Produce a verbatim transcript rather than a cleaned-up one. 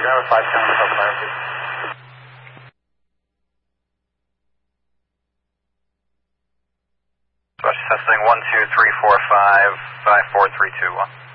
November five seven for clarity. Roger, testing one two three four five five four three two one.